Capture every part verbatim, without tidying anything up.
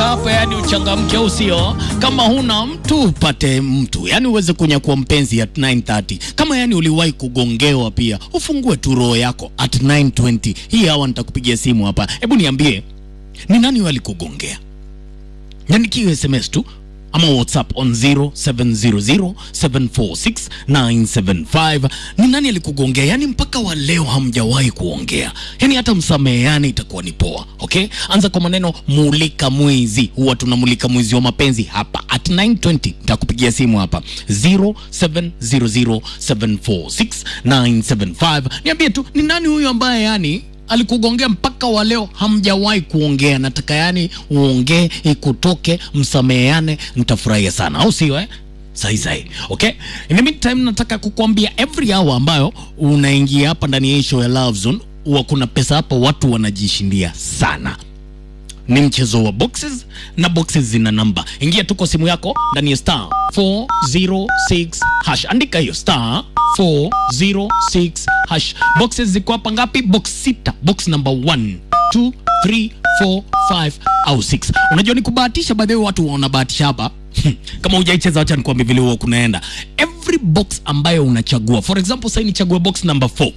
hapa, yani uchangamke, usio kama huna mtu upate mtu, yani uweze kunyakua mpenzi at nine thirty. Kama yani uliwahi kugongewa pia, ufungue tu roho yako at nine twenty. Hii hawa nitakupigia simu hapa. Hebu niambie, ni nani wali kugongea? Niandikie S M S tu ama WhatsApp on zero seven zero zero seven four six nine seven five. Ni nani alikugongea? Yani mpaka wa leo hamjawahi kuongea. Yani hata msameheane itakuwa ni poa. Okay? Anza kwa maneno mulika mwezi. Huwa tunamulika mwezi wa mapenzi hapa at nine twenty. Nitakupigia simu hapa zero seven zero zero seven four six nine seven five. Niambie tu ni nani huyo ambaye yani alikugongea mpaka wa leo hamjawahi kuongea. Nataka yani uongee, ikutoke, msameheane, nitafurahia sana, au sio eh? Sahi sahi. Okay? In the meantime nataka kukuambia every hour ambayo unaingia hapa ndani ya show ya Love Zone, huwa kuna pesa hapa watu wanajishindia sana. Ni mchezo wa boxes na boxes zina namba. Ingia tu kwa simu yako ndani ya star four zero six hash. Andika hiyo star four zero six hash. Boxes ziko hapa ngapi? Box sita. Box number one, two, three, four, five au six. Unajua ni kubahatisha, baadhi ya watu wanabahatisha hapa. Kama hujaicheza acha nikwambie vile huwa kunaenda. Every box ambayo unachagua, for example sasa nichague box number four.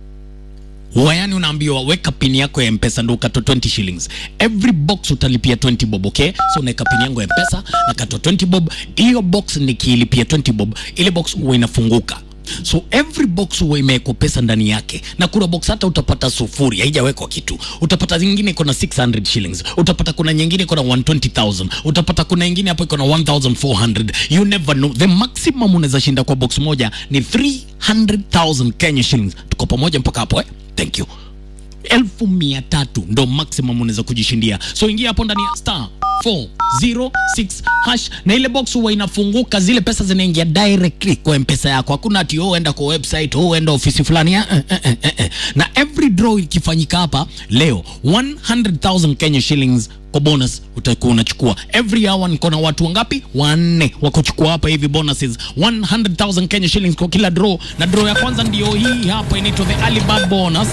Wayani unaambiwa weka pin yako ya M-Pesa ndo ukato twenty shillings. Every box utalipia twenty bob, okay? So unaweka pin yangu ya M-Pesa na kato twenty bob. Hiyo box nikilipia twenty bob, ile box huwa inafunguka. So every box huwa imewekwa pesa ndani yake. Na kuna box hata utapata sufuri, haijawekwa kitu. Utapata nyingine iko na six hundred shillings. Utapata kuna nyingine iko na one hundred twenty thousand. Utapata kuna nyingine hapo iko na one thousand four hundred. You never know. The maximum unaweza shinda kwa box moja ni three hundred thousand Kenya shillings. Tuko pamoja mpaka hapo eh? Thank you. Elfu mia tatu ndo maximum unaweza kujishindia. So ingia hapo ndani ya star four zero six hash na ile box huwa inafunguka, zile pesa zinaingia directly kwa M-Pesa yako. Hakuna ati oh enda kwa website, oh enda ofisi fulani. Eh, eh, eh, eh, eh. Na every draw ikifanyika hapa leo one hundred thousand Kenya shillings kwa bonus utakuwa unachukua. Every hour niko na watu wangapi? Wanne wa kuchukua hapa hivi bonuses one hundred thousand Kenya shillings kwa kila draw. Na draw ya kwanza ndio hii hapa, inaitwa the early bird bonus.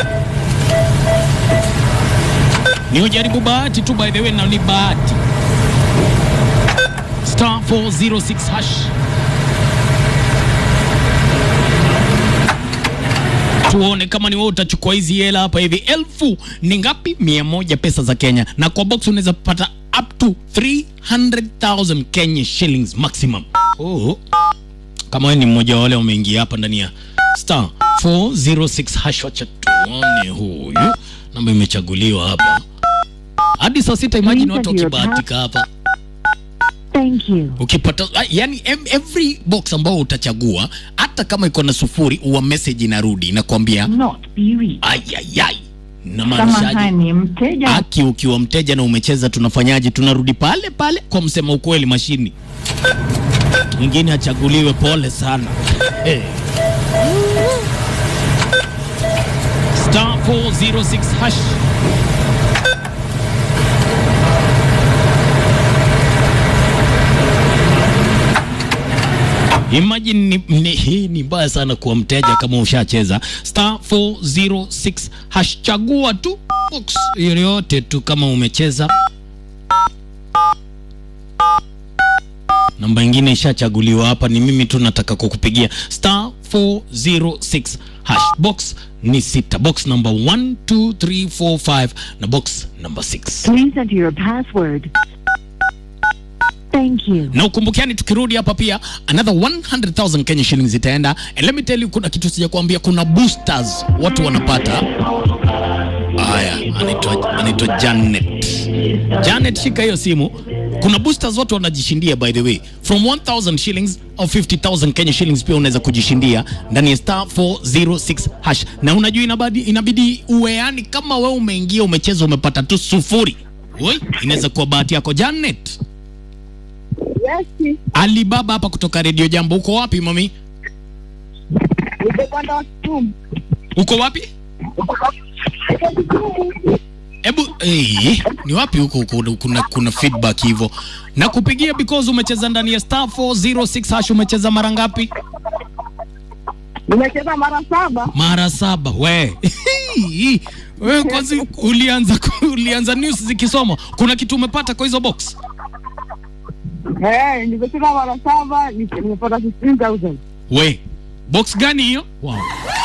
Ni ujaribu bahati tu by the way, na ni bahati. Star four zero six hash. Tuone kama ni wewe utachukua hizi hela hapa hivi. Elfu ni ngapi? Mia moja pesa za Kenya. Na kwa box unaweza pata up to three hundred thousand Kenya shillings maximum. Oh. Kama wewe ni mmoja wa wale umeingia hapa ndani ya star four zero six hash, wacha tuone huyu. Namba imechaguliwa hapa. Hadi saa sita, imagine watu wakibahatika hapa. Thank you. Ukipata yani every box ambao utachagua, hata kama iko na sufuri, uwa message inarudi inakwambia not be reached. Ay ay ay. Na maanishaje? Mteja. Aki ukiwa mteja na umecheza, tunafanyaje? Tunarudi pale pale kwa msema ukweli mashini. Mwingine achaguliwe, pole sana. Hey. Star four zero six hash. Imagine ni, ni, hii ni mbaya sana kuwa mteja kama ushacheza. Star four zero six hash, chagua tu box yoyote tu kama umecheza. Namba nyingine ishachaguliwa hapa, ni mimi tu nataka kukupigia. Star four zero six hash, box ni sita. Box number one, two, three, four, five na box number six. Please enter your password. Thank you. Na ukumbukiani tukirudi hapa pia another one hundred thousand Kenya shillings itaenda. And let me tell you, kuna kitu sija kuambia, kuna boosters watu wanapata. Haya, anaitwa anaitwa Janet. Janet, shika hiyo simu. Kuna boosters watu wanajishindia by the way. From one thousand shillings au fifty thousand Kenya shillings pia unaweza kujishindia ndani ya star four zero six hash. Na unajua inabidi inabidi uwe yani kama wewe umeingia umecheza umepata tu sufuri. Oi, inaweza kuwa bahati yako Janet. Yes. Alibaba hapa kutoka Radio Jambo. Uko wapi mami? Uko kwenda Kisumu. Uko wapi? Ebu eh, ni wapi huko? Kuna kuna feedback hivyo. Na kupigia because umecheza ndani ya star four zero six hash. Umecheza mara ngapi? Nimecheza mara saba. Mara saba we. Wewe kwanza ulianza ulianza news zikisoma. Kuna kitu umepata kwa hizo box? Eh, nimecheza mara saba, nimepata fifteen thousand. We, box gani hiyo? Wow.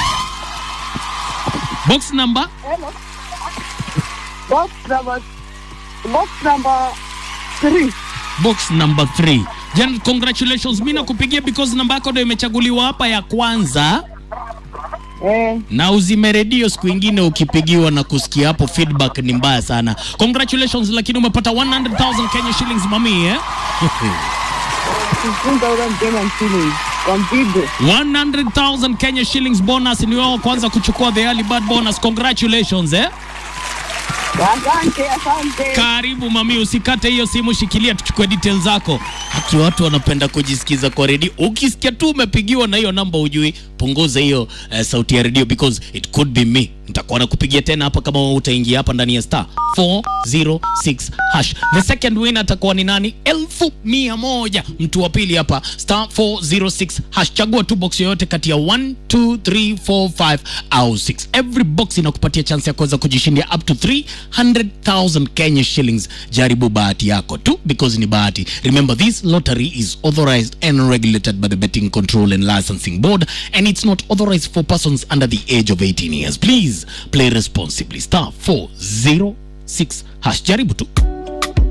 Box number? Hello. Box number Box number three. Box number three. Jan, congratulations. Mimi nakupigia because namba yako ndio imechaguliwa hapa ya kwanza. Eh. Na uzime redio siku ingine ukipigiwa na kusikia hapo feedback ni mbaya sana. Congratulations, lakini umepata one hundred thousand Kenya shillings mami eh? fifteen thousand Kenya shillings. Compigo. one hundred thousand Kenya shillings bonus ni wao kwanza kuchukua the early bird bonus. Congratulations eh? Asante, asante. Karibu mami, usikate hiyo simu, shikilia tuchukue details zako. Haki watu wanapenda kujisikiza kwa redio. Ukisikia tu umepigiwa na hiyo namba ujui, punguza hiyo uh, sauti ya redio because it could be me. Nitakuwa nakupigia tena hapa kama utaingia hapa ndani ya star four zero six hash. The second winner atakuwa ni nani? Elfu mia moja. Mtu wa pili hapa star four zero six hash. Chagua tu box yoyote kati ya one, two, three, four, five au six. Every box inakupatia chance ya kuweza kujishindia up to three hundred thousand Kenya shillings. Jaribu bahati yako tu because ni bahati. Remember, this lottery is authorized and regulated by the Betting Control and Licensing Board, and it's not authorized for persons under the age of eighteen years. Please play responsibly. Star four zero six hash. Jaribu tu.